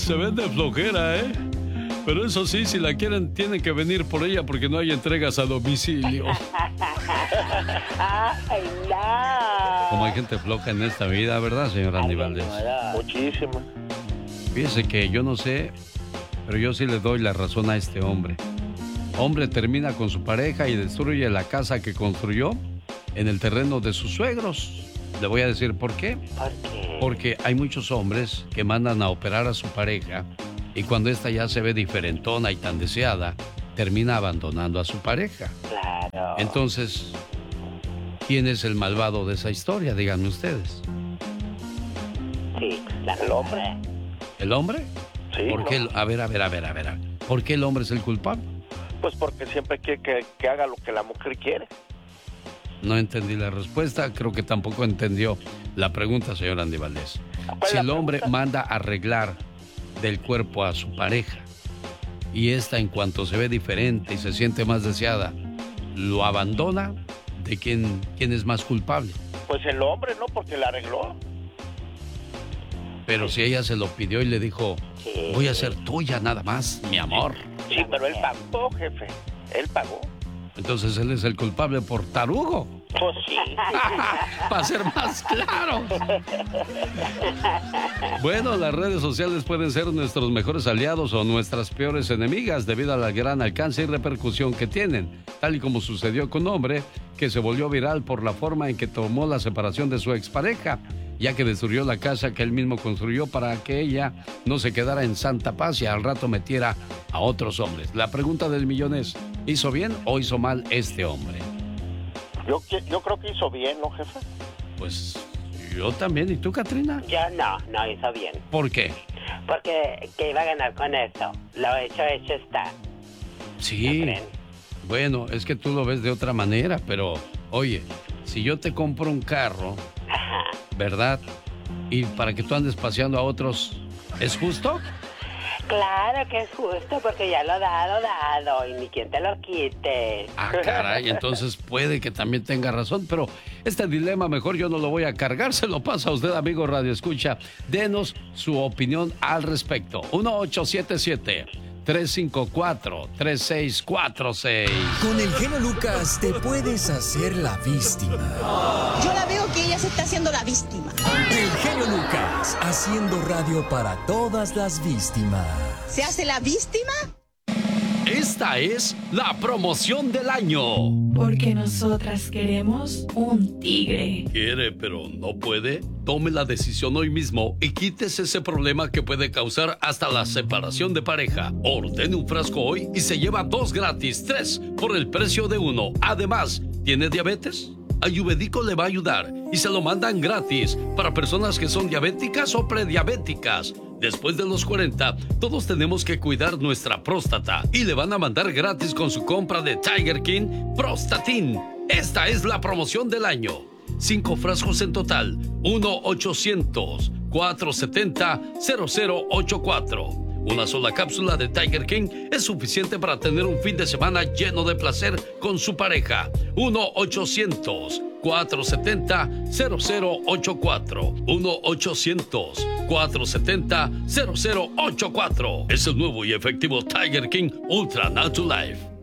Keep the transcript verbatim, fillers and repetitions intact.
Se vende flojera, ¿eh? Pero eso sí, si la quieren, tienen que venir por ella porque no hay entregas a domicilio. Ay, no. Como hay gente floja en esta vida, ¿verdad, señor Andy Valdés? Muchísimo. Fíjese que yo no sé, pero yo sí le doy la razón a este hombre. Hombre termina con su pareja y destruye la casa que construyó en el terreno de sus suegros. Le voy a decir por qué. ¿Por qué? Porque hay muchos hombres que mandan a operar a su pareja y cuando ésta ya se ve diferentona y tan deseada, termina abandonando a su pareja. Claro. Entonces, ¿quién es el malvado de esa historia? Díganme ustedes. Sí, claro, el hombre. ¿El hombre? Sí. ¿Por qué? ¿no? el- A ver, a ver, a ver, a ver. ¿Por qué el hombre es el culpable? Pues porque siempre quiere que, que haga lo que la mujer quiere. No entendí la respuesta, creo que tampoco entendió la pregunta, señor Andy Valdés. ¿Cuál Si es el la hombre pregunta? manda a arreglar del cuerpo a su pareja y esta en cuanto se ve diferente y se siente más deseada, lo abandona, ¿de quién, quién es más culpable? Pues el hombre, ¿no? Porque la arregló. Pero si ella se lo pidió y le dijo, Sí. voy a ser tuya nada más, mi amor. Sí, pero él pagó, jefe. Él pagó. Entonces él es el culpable por tarugo. Pues sí. Para ser más claro. Bueno, las redes sociales pueden ser nuestros mejores aliados o nuestras peores enemigas debido al gran alcance y repercusión que tienen, tal y como sucedió con un hombre que se volvió viral por la forma en que tomó la separación de su expareja, ya que destruyó la casa que él mismo construyó para que ella no se quedara en santa paz y al rato metiera a otros hombres. La pregunta del millón es, ¿hizo bien o hizo mal este hombre? Yo, qui- yo creo que hizo bien, ¿no, jefe? Pues yo también. ¿Y tú, Katrina? Yo no, no hizo bien. ¿Por qué? Porque que iba a ganar con eso. Lo hecho, hecho está. Sí. ¿No creen? Bueno, es que tú lo ves de otra manera, pero oye, si yo te compro un carro, Ajá. ¿verdad? Y para que tú andes paseando a otros, ¿es justo? Claro que es justo porque ya lo ha dado, dado y ni quien te lo quite. Ah, caray, entonces puede que también tenga razón, pero este dilema mejor yo no lo voy a cargar, se lo pasa a usted, amigo Radio Escucha. Denos su opinión al respecto. uno ocho siete siete, tres cinco cuatro, tres seis cuatro seis. Con el genio Lucas te puedes hacer la víctima. Yo la veo que ella se está haciendo la víctima. El genio Lucas, haciendo radio para todas las víctimas. ¿Se hace la víctima? Esta es la promoción del año. Porque nosotras queremos un tigre. Quiere, pero no puede. Tome la decisión hoy mismo y quítese ese problema que puede causar hasta la separación de pareja. Ordene un frasco hoy y se lleva dos gratis, tres por el precio de uno. Además, ¿tiene diabetes? Ayurvédico le va a ayudar y se lo mandan gratis para personas que son diabéticas o prediabéticas. Después de los cuarenta, todos tenemos que cuidar nuestra próstata y le van a mandar gratis con su compra de Tiger King Prostatin. Esta es la promoción del año. Cinco frascos en total. uno ochocientos, cuatrocientos setenta, cero cero ochenta y cuatro. Una sola cápsula de Tiger King es suficiente para tener un fin de semana lleno de placer con su pareja. uno ochocientos, cuatrocientos setenta, cero cero ochenta y cuatro. uno ochocientos, cuatrocientos setenta, cero cero ochenta y cuatro. Es el nuevo y efectivo Tiger King Ultra Natural Life.